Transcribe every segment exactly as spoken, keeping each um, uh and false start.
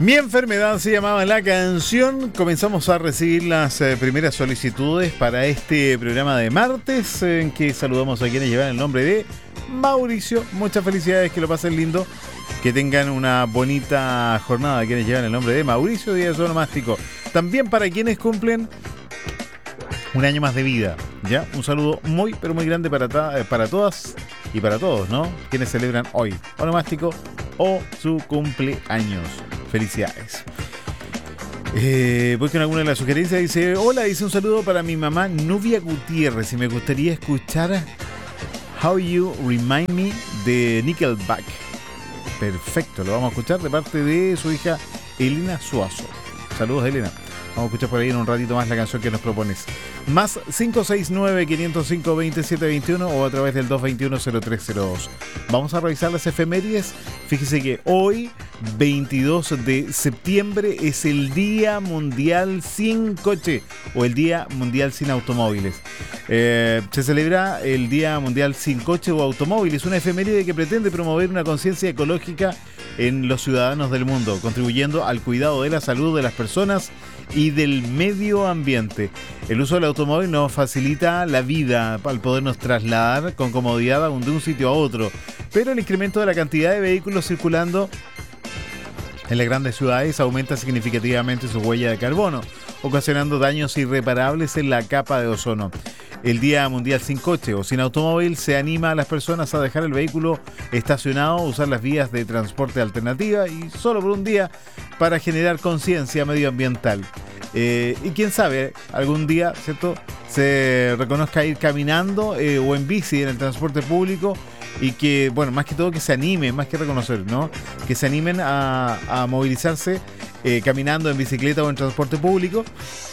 Mi enfermedad se llamaba la canción. Comenzamos a recibir las eh, primeras solicitudes para este programa de martes, en que saludamos a quienes llevan el nombre de Mauricio. Muchas felicidades, que lo pasen lindo, que tengan una bonita jornada quienes llevan el nombre de Mauricio, día de su onomástico. También para quienes cumplen un año más de vida, ¿ya? Un saludo muy, pero muy grande para, ta- para todas y para todos, ¿no? Quienes celebran hoy onomástico o su cumpleaños. Felicidades. Eh, voy con alguna de las sugerencias. Dice: hola, dice un saludo para mi mamá Nubia Gutiérrez y me gustaría escuchar How You Remind Me de Nickelback. Perfecto, lo vamos a escuchar de parte de su hija Elena Suazo. Saludos, Elena. Vamos a escuchar por ahí en un ratito más la canción que nos propones. Más cinco seis nueve, cinco cero cinco, dos siete dos uno o a través del dos dos uno, cero tres cero dos. Vamos a revisar las efemérides. Fíjese que hoy, veintidós de septiembre, es el Día Mundial Sin Coche o el Día Mundial Sin Automóviles. Eh, se celebra el Día Mundial Sin Coche o Automóviles, una efeméride que pretende promover una conciencia ecológica en los ciudadanos del mundo, contribuyendo al cuidado de la salud de las personas y del medio ambiente. El uso del automóvil nos facilita la vida al podernos trasladar con comodidad de un sitio a otro, pero el incremento de la cantidad de vehículos circulando en las grandes ciudades aumenta significativamente su huella de carbono, ocasionando daños irreparables en la capa de ozono. El Día Mundial Sin Coche o Sin Automóvil se anima a las personas a dejar el vehículo estacionado, usar las vías de transporte alternativa y solo por un día para generar conciencia medioambiental. Eh, y quién sabe, algún día, ¿cierto?, se reconozca ir caminando eh, o en bici en el transporte público y que, bueno, más que todo que se animen, más que reconocer, ¿no?, que se animen a, a movilizarse eh, caminando, en bicicleta o en transporte público,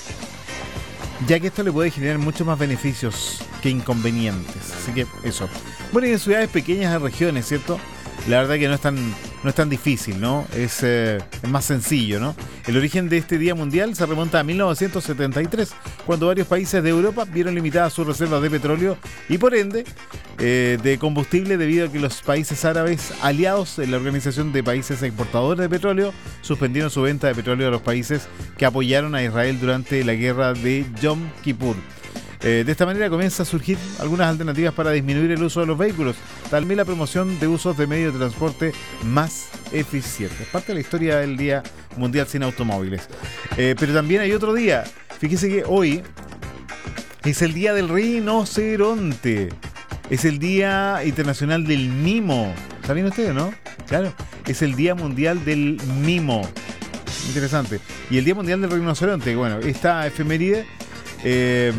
ya que esto le puede generar muchos más beneficios que inconvenientes. Así que eso. Bueno, y en ciudades pequeñas, en regiones, ¿cierto?, la verdad que no es tan, no es tan difícil, ¿no? Es, eh, es más sencillo, ¿no? El origen de este Día Mundial se remonta a mil novecientos setenta y tres, cuando varios países de Europa vieron limitadas sus reservas de petróleo y por ende eh, de combustible, debido a que los países árabes aliados en la Organización de Países Exportadores de Petróleo suspendieron su venta de petróleo a los países que apoyaron a Israel durante la guerra de Yom Kippur. Eh, de esta manera comienza a surgir algunas alternativas para disminuir el uso de los vehículos, también la promoción de usos de medios de transporte más eficientes. Parte de la historia del Día Mundial Sin Automóviles. Eh, pero también hay otro día. Fíjese que hoy es el Día del Rinoceronte. Es el Día Internacional del Mimo. ¿Saben ustedes, no? Claro, es el Día Mundial del Mimo. Interesante. Y el Día Mundial del Rinoceronte. Bueno, esta efeméride eh,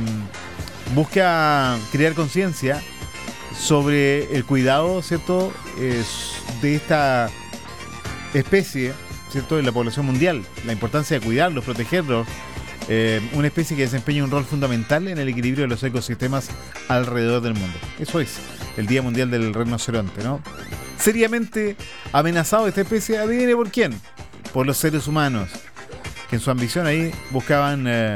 busca crear conciencia sobre el cuidado, ¿cierto?, eh, de esta especie, ¿cierto?, de la población mundial, la importancia de cuidarlos, protegerlos, eh, una especie que desempeña un rol fundamental en el equilibrio de los ecosistemas alrededor del mundo. Eso es el Día Mundial del Rinoceronte, ¿no? Seriamente amenazado esta especie, adivine por quién, por los seres humanos, que en su ambición ahí buscaban eh,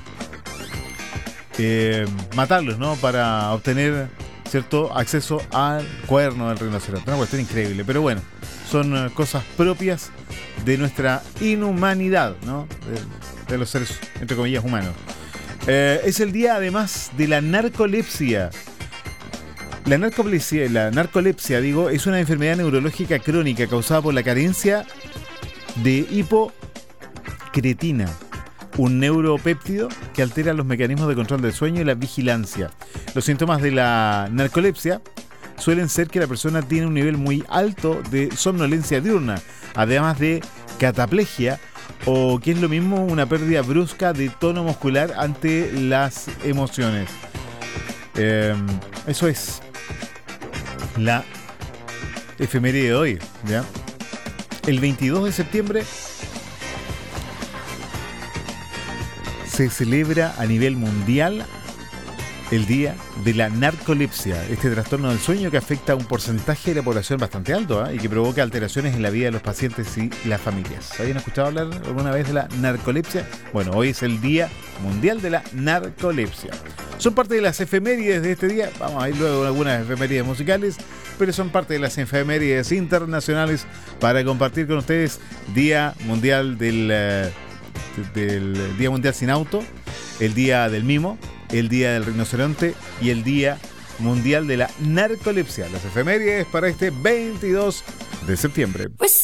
Eh, matarlos, ¿no?, para obtener cierto acceso al cuerno del rinoceronte. Una cuestión increíble, pero bueno, son uh, cosas propias de nuestra inhumanidad, ¿no?, de, de los seres, entre comillas, humanos. Eh, es el día, además, de la narcolepsia. La narcolepsia, la narcolepsia, digo, es una enfermedad neurológica crónica causada por la carencia de hipocretina, un neuropéptido que altera los mecanismos de control del sueño y la vigilancia. Los síntomas de la narcolepsia suelen ser que la persona tiene un nivel muy alto de somnolencia diurna, además de cataplegia o, que es lo mismo, una pérdida brusca de tono muscular ante las emociones. Eh, eso es la efeméride de hoy, ¿ya? El veintidós de septiembre se celebra a nivel mundial el Día de la Narcolepsia, este trastorno del sueño que afecta a un porcentaje de la población bastante alto, ¿eh?, y que provoca alteraciones en la vida de los pacientes y las familias. ¿Habían escuchado hablar alguna vez de la narcolepsia? Bueno, hoy es el Día Mundial de la Narcolepsia. Son parte de las efemérides de este día. Vamos a ir luego a algunas efemérides musicales. pero son parte de las efemérides internacionales para compartir con ustedes Día Mundial del, uh, del Día Mundial sin Auto, el Día del Mimo, el Día del Rinoceronte y el Día Mundial de la Narcolepsia. Las efemérides para este veintidós de septiembre. Pues